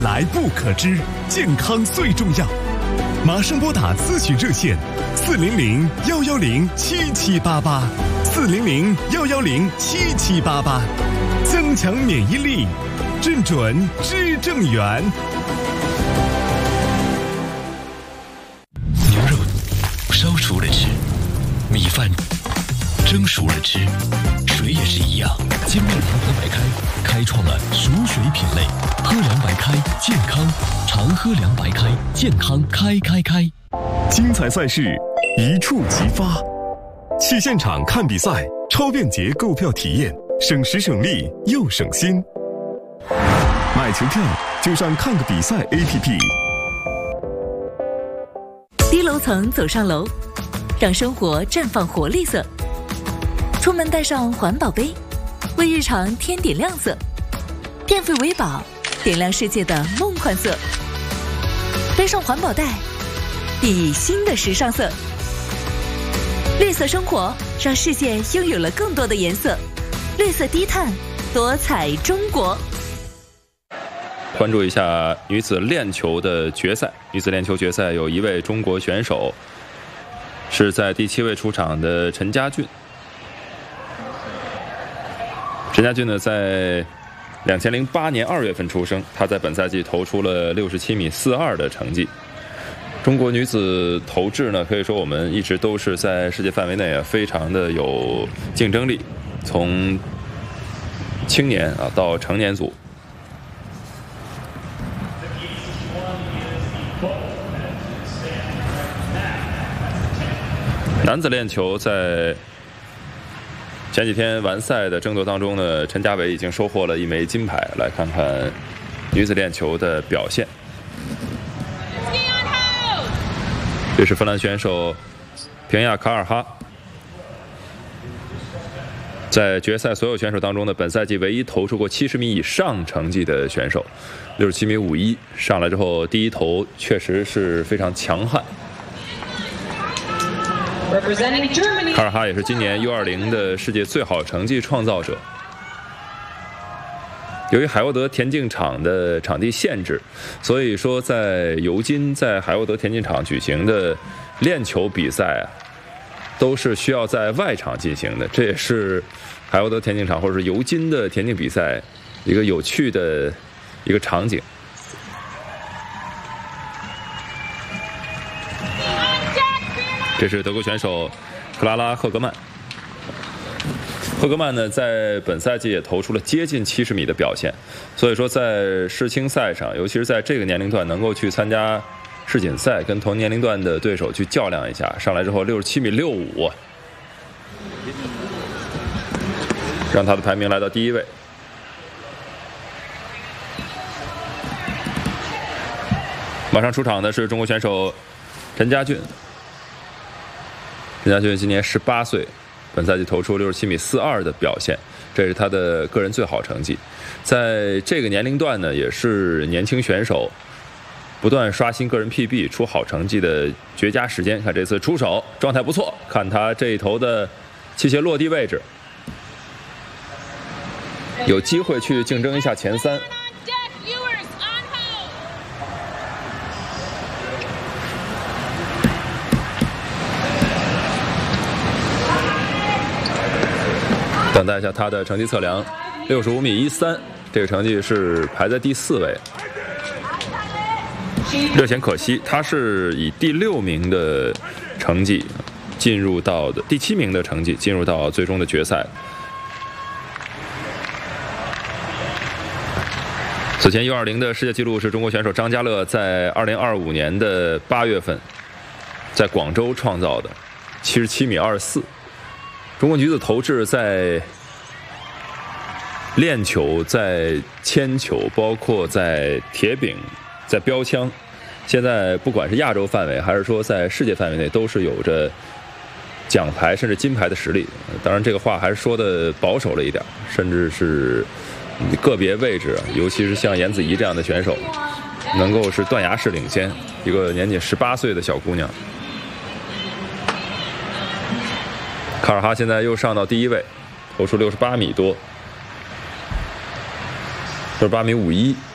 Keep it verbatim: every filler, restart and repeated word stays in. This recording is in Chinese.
来不可知，健康最重要。马上拨打咨询热线：四零零幺幺零七七八八，四零零幺幺零七七八八，增强免疫力，正准知正源。 牛肉烧熟了吃，米饭蒸熟了吃，水也是一样。精酿银河白开开创了熟水品类，喝凉白开健康，常喝凉白开健康开开开。 精彩赛事一触即发，去现场看比赛，超便捷购票体验，省时省力又省心。买球票就上看个比赛 A P P。 低楼层走上楼，让生活绽放活力色。出门带上环保杯，为日常添点亮色。电费为宝，点亮世界的梦幻色。背上环保袋，熠熠新的时尚色。绿色生活，让世界拥有了更多的颜色。绿色低碳，多彩中国。 关注一下女子链球的决赛。女子链球决赛有一位中国选手是在第七位出场的陈家俊。陈家俊呢，在两千零八年二月份出生，他在本赛季投出了六十七米四二的成绩。中国女子投掷呢，可以说我们一直都是在世界范围内啊，非常的有竞争力。从青年啊到成年组，男子链球在前几天完赛的争夺当中呢，陈家伟已经收获了一枚金牌。来看看女子链球的表现。这是芬兰选手平亚卡尔哈，在决赛所有选手当中呢，本赛季唯一投出过七十米以上成绩的选手，六十七米五一上来之后，第一投确实是非常强悍。卡尔哈也是今年 U 二十 的世界最好成绩创造者。由于海沃德田径场的场地限制，所以说在尤金在海沃德田径场举行的链球比赛啊，都是需要在外场进行的。这也是海沃德田径场或者是尤金的田径比赛一个有趣的一个场景。这是德国选手克拉拉·赫格曼。赫格曼呢，在本赛季也投出了接近七十米的表现，所以说在世青赛上，尤其是在这个年龄段能够去参加世锦赛，跟同年龄段的对手去较量一下，上来之后六十七米六五，让他的排名来到第一位。马上出场的是中国选手陈家俊。陈家俊今年十八岁，本赛季投出六十七米四二的表现，这是他的个人最好成绩。在这个年龄段呢，也是年轻选手不断刷新个人 P B 出好成绩的绝佳时间。看这次出手状态不错，看他这一投的器械落地位置，有机会去竞争一下前三。等待一下他的成绩测量，六十五米一三，这个成绩是排在第四位。略显可惜，他是以第六名的成绩进入到的第七名的成绩进入到最终的决赛。此前 U 二十 的世界纪录是中国选手张家乐在二零二五年的八月份在广州创造的七十七米二四。中国女子投掷在链球、在铅球，包括在铁饼、在标枪，现在不管是亚洲范围还是说在世界范围内，都是有着奖牌甚至金牌的实力。当然，这个话还是说的保守了一点，甚至是个别位置，尤其是像颜子怡这样的选手，能够是断崖式领先。一个年仅十八岁的小姑娘。卡尔哈现在又上到第一位，投出六十八米多，六十八米五一。